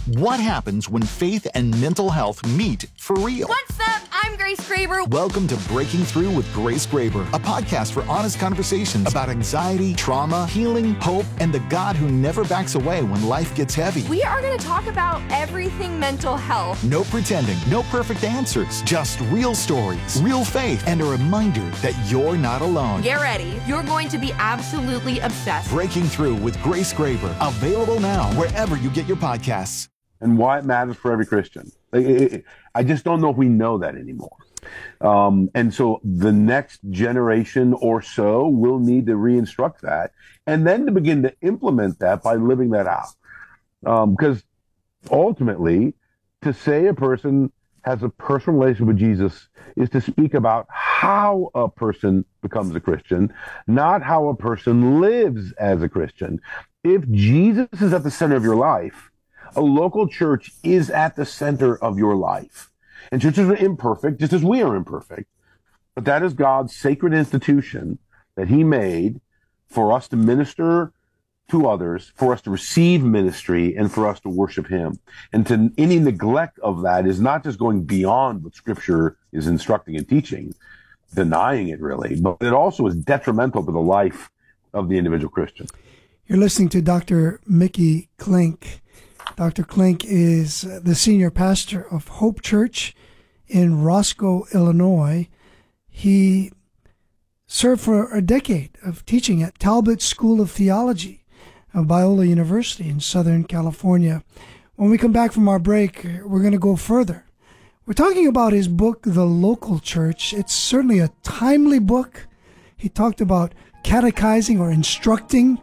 What happens when faith and mental health meet for real? What's up? I'm Grace Graber. Welcome to Breaking Through with Grace Graber, a podcast for honest conversations about anxiety, trauma, healing, hope, and the God who never backs away when life gets heavy. We are going to talk about everything mental health. No pretending, no perfect answers, just real stories, real faith, and a reminder that you're not alone. Get ready. You're going to be absolutely obsessed. Breaking Through with Grace Graber, available now wherever you get your podcasts. And why it matters for every Christian. I just don't know if we know that anymore. And so the next generation or so will need to re-instruct that and then to begin to implement that by living that out. Because ultimately, to say a person has a personal relationship with Jesus is to speak about how a person becomes a Christian, not how a person lives as a Christian. If Jesus is at the center of your life, a local church is at the center of your life. And churches are imperfect, just as we are imperfect. But that is God's sacred institution that he made for us to minister to others, for us to receive ministry, and for us to worship him. And to any neglect of that is not just going beyond what Scripture is instructing and teaching, denying it really, but it also is detrimental to the life of the individual Christian. You're listening to Dr. Mickey Klink. Dr. Klink is the senior pastor of Hope Church in Roscoe, Illinois. He served for a decade of teaching at Talbot School of Theology of Biola University in Southern California. When we come back from our break, we're going to go further. We're talking about his book, The Local Church. It's certainly a timely book. He talked about catechizing or instructing.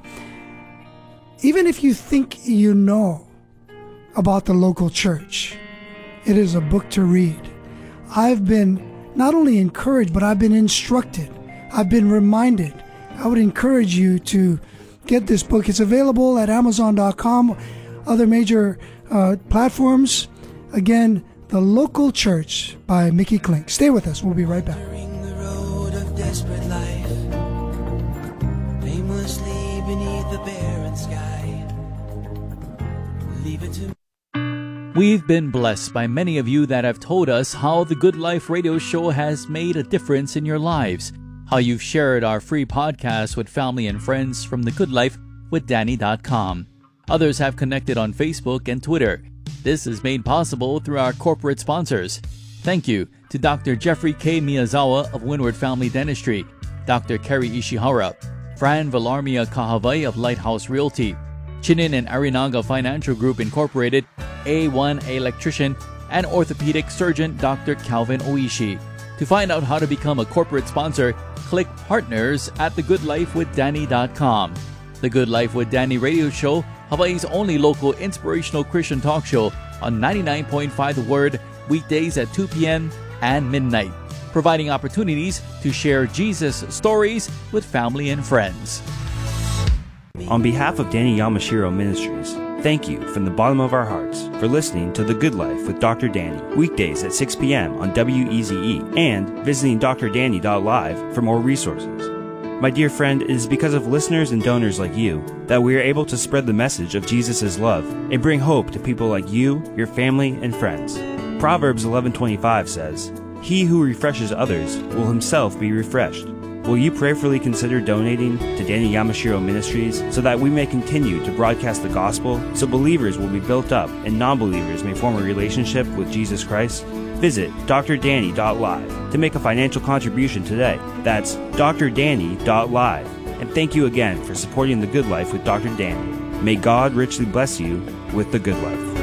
Even if you think you know about the local church, it is a book to read. I've been not only encouraged, but I've been instructed. I've been reminded. I would encourage you to get this book. It's available at Amazon.com, other major platforms. Again, The Local Church by Mickey Klink. Stay with us. We'll be right back. The road of desperate life, aimlessly beneath the barren sky. Leave it to me. We've been blessed by many of you that have told us how the Good Life radio show has made a difference in your lives, how you've shared our free podcast with family and friends from thegoodlifewithdanny.com. Others have connected on Facebook and Twitter. This is made possible through our corporate sponsors. Thank you to Dr. Jeffrey K. Miyazawa of Windward Family Dentistry, Dr. Kerry Ishihara, Fran Villarmia Kahavai of Lighthouse Realty, Chinin and Arinaga Financial Group Incorporated, A1 Electrician, and orthopedic surgeon Dr. Calvin Oishi. To find out how to become a corporate sponsor, click Partners at thegoodlifewithdanny.com. The Good Life with Danny radio show, Hawaii's only local inspirational Christian talk show on 99.5 The Word, weekdays at 2 p.m. and midnight, providing opportunities to share Jesus stories with family and friends. On behalf of Danny Yamashiro Ministries, thank you from the bottom of our hearts for listening to The Good Life with Dr. Danny, weekdays at 6 p.m. on WEZE, and visiting drdanny.live for more resources. My dear friend, it is because of listeners and donors like you that we are able to spread the message of Jesus' love and bring hope to people like you, your family, and friends. Proverbs 11:25 says, "He who refreshes others will himself be refreshed." Will you prayerfully consider donating to Danny Yamashiro Ministries so that we may continue to broadcast the gospel, so believers will be built up and non-believers may form a relationship with Jesus Christ? Visit drdanny.live to make a financial contribution today. That's drdanny.live. And thank you again for supporting The Good Life with Dr. Danny. May God richly bless you with The Good Life.